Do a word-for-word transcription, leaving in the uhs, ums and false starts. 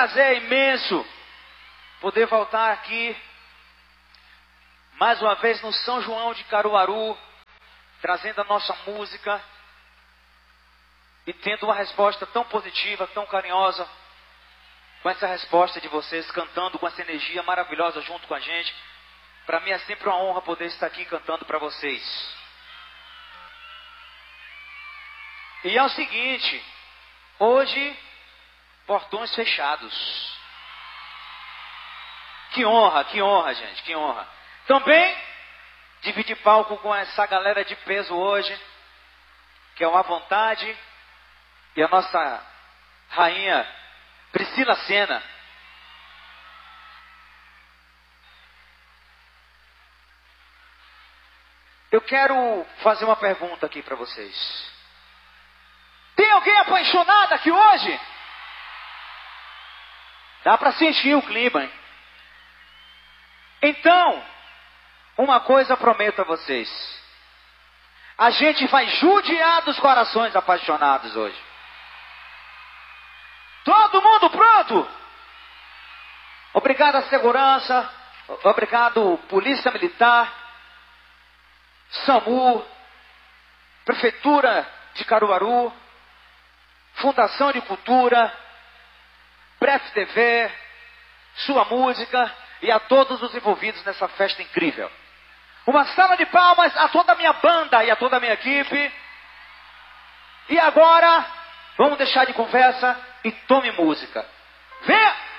prazer imenso poder voltar aqui mais uma vez no São João de Caruaru, trazendo a nossa música e tendo uma resposta tão positiva, tão carinhosa, com essa resposta de vocês, cantando com essa energia maravilhosa junto com a gente. Para mim é sempre uma honra poder estar aqui cantando para vocês. E é o seguinte, hoje, portões fechados. Que honra, que honra, gente, que honra. Também, dividir palco com essa galera de peso hoje, que é uma vontade, e a nossa rainha Priscila Senna. Eu quero fazer uma pergunta aqui para vocês. Tem alguém apaixonado aqui hoje? Dá para sentir o clima, hein? Então, uma coisa prometo a vocês. A gente vai judiar dos corações apaixonados hoje. Todo mundo pronto? Obrigado à segurança, obrigado Polícia Militar, SAMU, Prefeitura de Caruaru, Fundação de Cultura, Bref T V, Sua Música e a todos os envolvidos nessa festa incrível. Uma salva de palmas a toda a minha banda e a toda a minha equipe. E agora, vamos deixar de conversa e tome música. Venha!